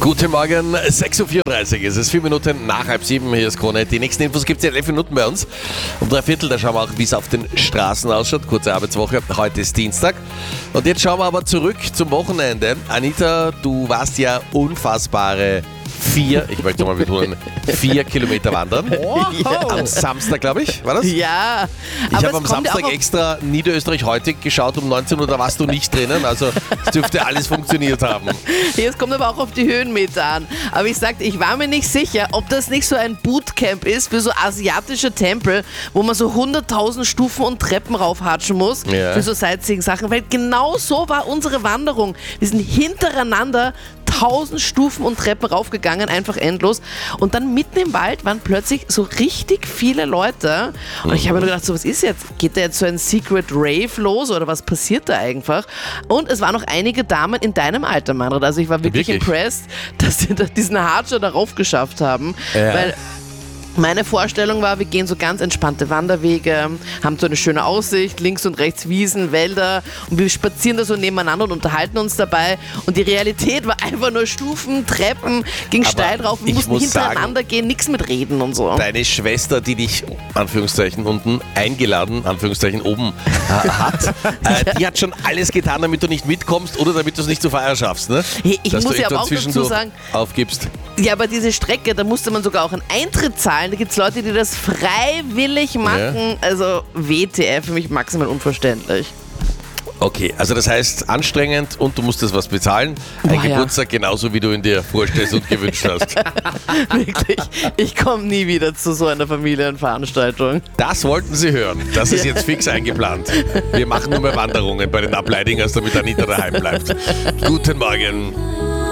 Guten Morgen, 6.34 Uhr. Es ist 4 Minuten nach 6:30. Hier ist Krone. Die nächsten Infos gibt es in 11 Minuten bei uns. Um 3/4, da schauen wir auch, wie es auf den Straßen ausschaut. Kurze Arbeitswoche. Heute ist Dienstag. Und jetzt schauen wir aber zurück zum Wochenende. Anita, du warst ja unfassbare 4 Kilometer wandern. Wow. Am Samstag, glaube ich, war das? Ja. Ich habe am Samstag extra Niederösterreich heute geschaut um 19 Uhr, da warst du nicht drinnen, also es dürfte alles funktioniert haben. Es kommt aber auch auf die Höhenmeter an. Aber ich sagte, ich war mir nicht sicher, ob das nicht so ein Bootcamp ist für so asiatische Tempel, wo man so 100.000 Stufen und Treppen raufhatschen muss, für so Sightseeing-Sachen. Weil genau so war unsere Wanderung. Wir sind hintereinander 1000 Stufen und Treppen raufgegangen, einfach endlos. Und dann mitten im Wald waren plötzlich so richtig viele Leute. Und ich habe mir gedacht, so, was ist jetzt? Geht da jetzt so ein Secret Rave los oder was passiert da einfach? Und es waren noch einige Damen in deinem Alter, Manfred. Also ich war wirklich impressed, dass sie diesen Hardscher darauf geschafft haben. Ja. Weil meine Vorstellung war, wir gehen so ganz entspannte Wanderwege, haben so eine schöne Aussicht, links und rechts Wiesen, Wälder und wir spazieren da so nebeneinander und unterhalten uns dabei. Und die Realität war einfach nur Stufen, Treppen, ging steil drauf, wir mussten hintereinander gehen, nichts mit Reden und so. Deine Schwester, die dich, Anführungszeichen, unten eingeladen, Anführungszeichen, oben hat, die hat schon alles getan, damit du nicht mitkommst oder damit du es nicht zur Feier schaffst, ne? Ich muss ja aber auch dazu sagen, aufgibst. Ja, aber diese Strecke, da musste man sogar auch einen Eintritt zahlen. Da gibt es Leute, die das freiwillig machen. Ja. Also WTF, für mich maximal unverständlich. Okay, also das heißt anstrengend und du musstest was bezahlen. Ein Geburtstag genauso, wie du ihn dir vorstellst und gewünscht hast. Wirklich, ich komme nie wieder zu so einer Familienveranstaltung. Das wollten Sie hören. Das ist jetzt fix eingeplant. Wir machen nur mehr Wanderungen bei den Ableidingers, damit Anita daheim bleibt. Guten Morgen.